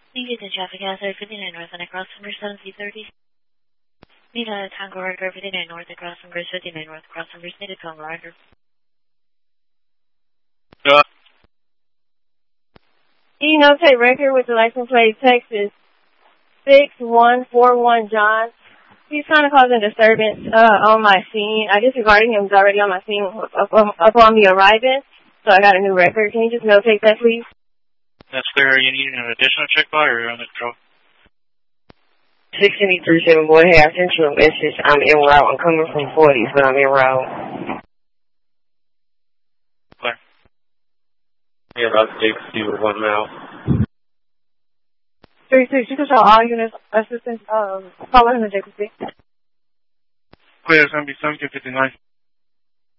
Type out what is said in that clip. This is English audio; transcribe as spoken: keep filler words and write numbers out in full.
Thank you to traffic hazard fifty-nine North and across from seven C thirty. Need a Tango Rider fifty-nine North across from fifty-nine North across from needed Tango Rider. Yeah. E notate record with the license plate Texas six one four one John. He's kind of causing disturbance uh, on my scene. I disregarded him. He's already on my scene up, up, up on me arriving, so I got a new record. Can you just notate that, please? That's clear. Are you needing an additional check by or are you on the control? six seven three seven, boy, hey, I sent you a message. I'm en route. I'm coming from forties, but I'm en route. Clear. Yeah, about sixty with one mile. three six, you can show all units assistance, um, follow him to J P C. Clear, it's going to be seventeen fifty-nine.